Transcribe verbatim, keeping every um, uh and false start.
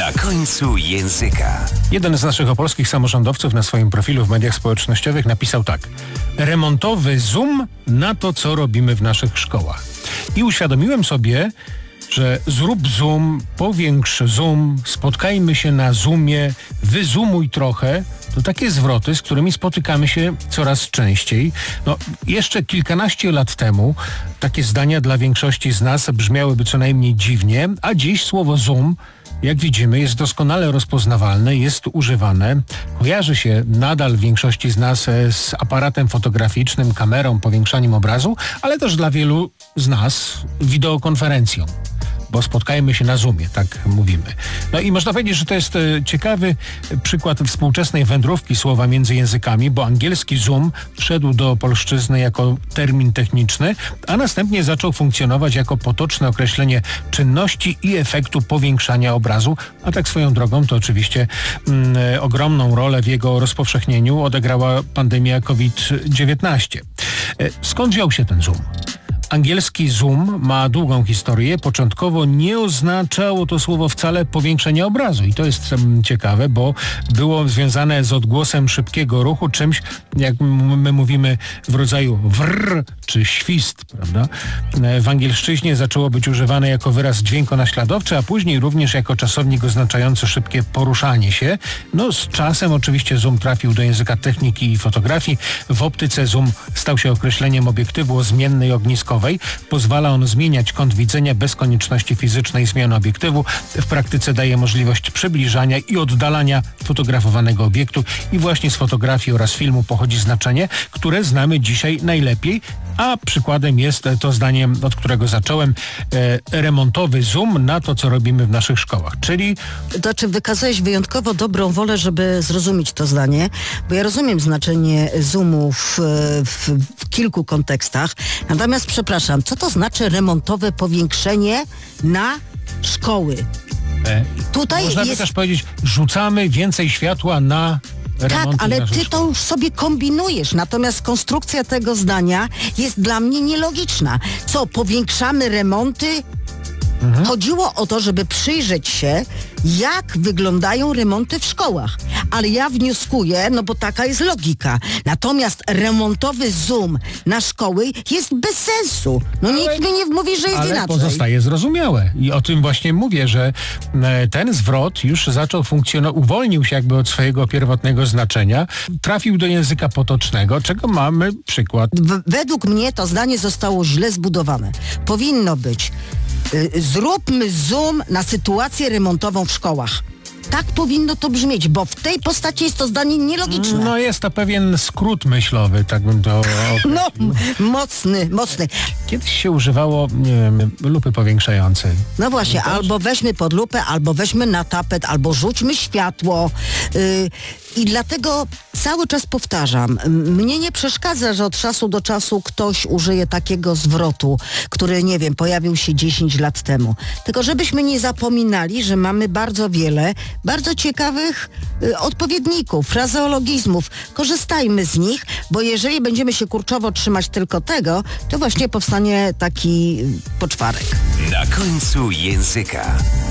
Na końcu języka. Jeden z naszych opolskich samorządowców na swoim profilu w mediach społecznościowych napisał tak: remontowy zoom na to, co robimy w naszych szkołach. I uświadomiłem sobie, że zrób zoom, powiększ zoom, spotkajmy się na zoomie, wyzumuj trochę. To takie zwroty, z którymi spotykamy się coraz częściej. No, jeszcze kilkanaście lat temu takie zdania dla większości z nas brzmiałyby co najmniej dziwnie, a dziś słowo zoom, jak widzimy, jest doskonale rozpoznawalne, jest używane. Kojarzy się nadal w większości z nas z aparatem fotograficznym, kamerą, powiększaniem obrazu, ale też dla wielu z nas wideokonferencją. Bo spotkajmy się na Zoomie, tak mówimy. No i można powiedzieć, że to jest ciekawy przykład współczesnej wędrówki słowa między językami, bo angielski Zoom wszedł do polszczyzny jako termin techniczny, a następnie zaczął funkcjonować jako potoczne określenie czynności i efektu powiększania obrazu, a tak swoją drogą to oczywiście mm, ogromną rolę w jego rozpowszechnieniu odegrała pandemia COVID dziewiętnaście. Skąd wziął się ten Zoom? Angielski zoom ma długą historię. Początkowo nie oznaczało to słowo wcale powiększenia obrazu. I to jest um, ciekawe, bo było związane z odgłosem szybkiego ruchu, czymś, jak my mówimy, w rodzaju wrr czy świst, prawda? W angielszczyźnie zaczęło być używane jako wyraz dźwiękonaśladowczy, a później również jako czasownik oznaczający szybkie poruszanie się. No z czasem oczywiście zoom trafił do języka techniki i fotografii. W optyce zoom stał się określeniem obiektywu o zmiennej ogniskowej. Pozwala on zmieniać kąt widzenia bez konieczności fizycznej zmiany obiektywu. W praktyce daje możliwość przybliżania i oddalania fotografowanego obiektu i właśnie z fotografii oraz filmu pochodzi znaczenie, które znamy dzisiaj najlepiej, a przykładem jest to zdanie, od którego zacząłem, e, remontowy zoom na to, co robimy w naszych szkołach, czyli... To znaczy wykazałeś wyjątkowo dobrą wolę, żeby zrozumieć to zdanie, bo ja rozumiem znaczenie zoomu w, w, w kilku kontekstach, natomiast przepraszam, co to znaczy remontowe powiększenie na szkoły? E, Tutaj można jest... by też powiedzieć, rzucamy więcej światła na... Tak, ale ty to już sobie kombinujesz, natomiast konstrukcja tego zdania jest dla mnie nielogiczna. Co, powiększamy remonty? Mhm. Chodziło o to, żeby przyjrzeć się, jak wyglądają remonty w szkołach. Ale ja wnioskuję, no bo taka jest logika. Natomiast remontowy zoom na szkoły jest bez sensu. No ale, nikt mi nie mówi, że jest ale inaczej. Pozostaje zrozumiałe. I o tym właśnie mówię, że ten zwrot już zaczął funkcjonować, uwolnił się jakby od swojego pierwotnego znaczenia, trafił do języka potocznego, czego mamy przykład. W- według mnie to zdanie zostało źle zbudowane. Powinno być: zróbmy zoom na sytuację remontową w szkołach. Tak powinno to brzmieć, bo w tej postaci jest to zdanie nielogiczne. No jest to pewien skrót myślowy, tak bym to określił. No, mocny, mocny. Kiedyś się używało, nie wiem, lupy powiększającej. No właśnie, no albo weźmy pod lupę, albo weźmy na tapet, albo rzućmy światło. Yy, I dlatego cały czas powtarzam, mnie nie przeszkadza, że od czasu do czasu ktoś użyje takiego zwrotu, który, nie wiem, pojawił się dziesięć lat temu. Tylko żebyśmy nie zapominali, że mamy bardzo wiele bardzo ciekawych y, odpowiedników, frazeologizmów. Korzystajmy z nich, bo jeżeli będziemy się kurczowo trzymać tylko tego, to właśnie powstanie taki y, poczwarek. Na końcu języka.